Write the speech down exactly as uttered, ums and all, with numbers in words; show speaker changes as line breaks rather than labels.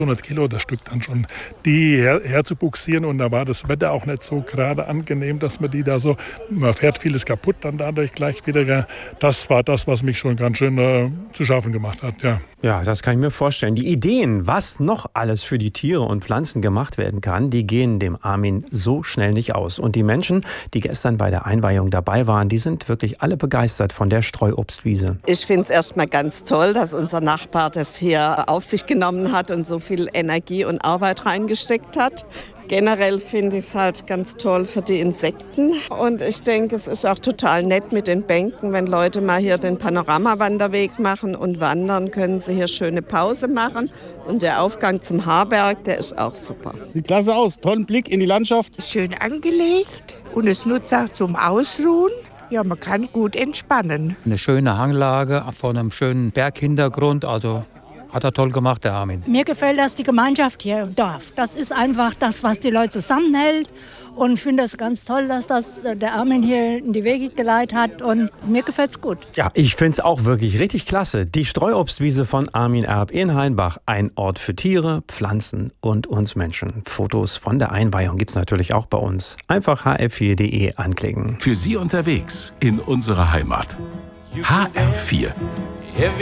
hundert Kilo das Stück dann schon, die her, herzubuxieren. Und da war das Wetter auch nicht so gerade angenehm, dass man die da so, man fährt vieles kaputt dann dadurch gleich wieder. Das war das, was mich schon ganz schön äh, zu schaffen gemacht hat, ja.
Ja, das kann ich mir vorstellen. Die Ideen, was noch alles für die Tiere und Pflanzen gemacht werden kann, die gehen dem Armin so schnell nicht aus. Und die Menschen, die gestern bei der Einweihung dabei waren, die sind wirklich alle begeistert von der Streuobstwiese.
Ich finde es erstmal ganz toll, dass unser Nachbar das hier auf sich genommen hat und so viel Energie und Arbeit reingesteckt hat. Generell finde ich es halt ganz toll für die Insekten. Und ich denke, es ist auch total nett mit den Bänken. Wenn Leute mal hier den Panoramawanderweg machen und wandern, können sie hier schöne Pause machen. Und der Aufgang zum Haarberg, der ist auch super.
Sieht klasse aus, tollen Blick in die Landschaft.
Schön angelegt und es nutzt auch zum Ausruhen. Ja, man kann gut entspannen.
Eine schöne Hanglage vor einem schönen Berghintergrund, also hat er toll gemacht, der Armin.
Mir gefällt das, die Gemeinschaft hier im Dorf. Das ist einfach das, was die Leute zusammenhält. Und ich finde es ganz toll, dass das der Armin hier in die Wege geleitet hat. Und mir gefällt es gut.
Ja, ich finde es auch wirklich richtig klasse. Die Streuobstwiese von Armin Erb in Hainbach. Ein Ort für Tiere, Pflanzen und uns Menschen. Fotos von der Einweihung gibt es natürlich auch bei uns. Einfach h r vier punkt d e anklicken.
Für Sie unterwegs in unserer Heimat. H R vier.